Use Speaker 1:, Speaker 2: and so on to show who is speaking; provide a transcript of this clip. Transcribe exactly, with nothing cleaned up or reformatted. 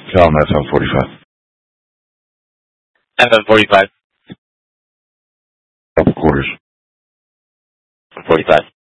Speaker 1: Tell him that's on forty-five.
Speaker 2: F M forty-five.
Speaker 1: Couple quarters.
Speaker 2: forty-five.